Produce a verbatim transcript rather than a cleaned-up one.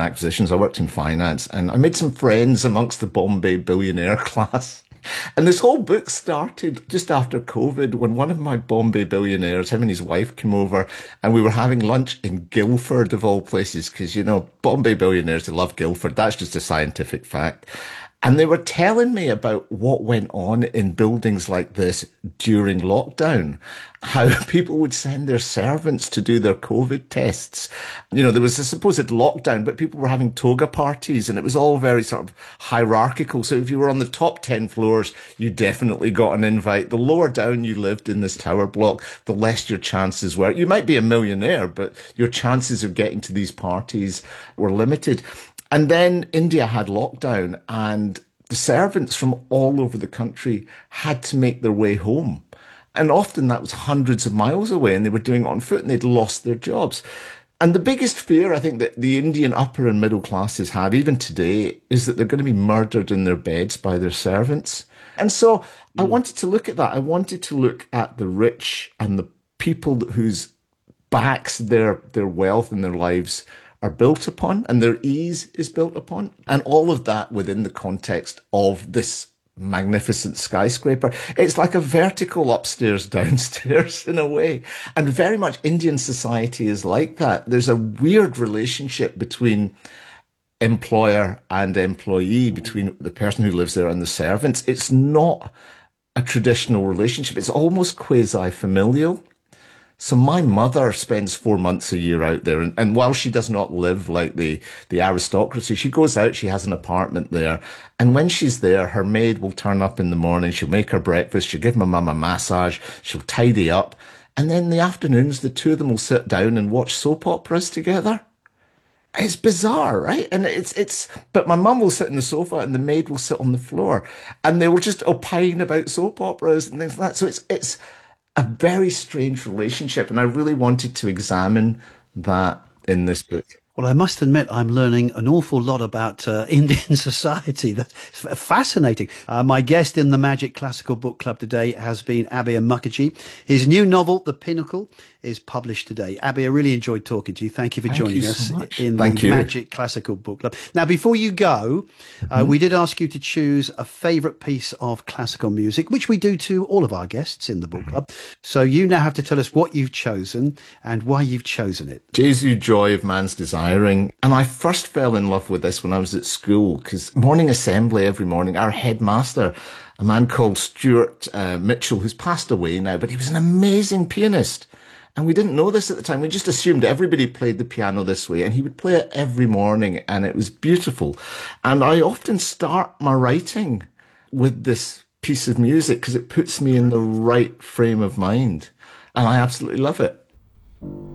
acquisitions. I worked in finance and I made some friends amongst the Bombay billionaire class. And this whole book started just after COVID when one of my Bombay billionaires, him and his wife came over and we were having lunch in Guildford of all places. Because, you know, Bombay billionaires, they love Guildford. That's just a scientific fact. And they were telling me about what went on in buildings like this during lockdown, how people would send their servants to do their COVID tests. You know, there was a supposed lockdown, but people were having toga parties and it was all very sort of hierarchical. So if you were on the top ten floors, you definitely got an invite. The lower down you lived in this tower block, the less your chances were. You might be a millionaire, but your chances of getting to these parties were limited. And then India had lockdown and the servants from all over the country had to make their way home. And often that was hundreds of miles away and they were doing it on foot and they'd lost their jobs. And the biggest fear I think that the Indian upper and middle classes have, even today, is that they're going to be murdered in their beds by their servants. And so I wanted to look at that. I wanted to look at the rich and the people whose backs their, their wealth and their lives are built upon and their ease is built upon. And all of that within the context of this magnificent skyscraper. It's like a vertical upstairs, downstairs in a way. And very much Indian society is like that. There's a weird relationship between employer and employee, between the person who lives there and the servants. It's not a traditional relationship. It's almost quasi-familial. So my mother spends four months a year out there, and, and while she does not live like the, the aristocracy, she goes out, she has an apartment there, and when she's there, her maid will turn up in the morning, she'll make her breakfast, she'll give my mum a massage, she'll tidy up, and then in the afternoons, the two of them will sit down and watch soap operas together. It's bizarre, right? And it's, it's, but my mum will sit on the sofa and the maid will sit on the floor, and they will just opine about soap operas and things like that. So it's, it's, a very strange relationship, and I really wanted to examine that in this book. Well, I must admit, I'm learning an awful lot about uh, Indian society. That's fascinating. Uh, my guest in the Magic Classical Book Club today has been Abir Mukherjee. His new novel, The Pinnacle, is published today. Abir, I really enjoyed talking to you. Thank you for Thank joining you us so much. in Thank the you. Magic Classical Book Club. Now, before you go, uh, mm-hmm. we did ask you to choose a favourite piece of classical music, which we do to all of our guests in the book club. So you now have to tell us what you've chosen and why you've chosen it. Jesu, Joy of Man's Desiring. And I first fell in love with this when I was at school, because morning assembly every morning, our headmaster, a man called Stuart uh, Mitchell, who's passed away now, but he was an amazing pianist. And we didn't know this at the time. We just assumed everybody played the piano this way, and he would play it every morning, and it was beautiful. And I often start my writing with this piece of music because it puts me in the right frame of mind. And I absolutely love it.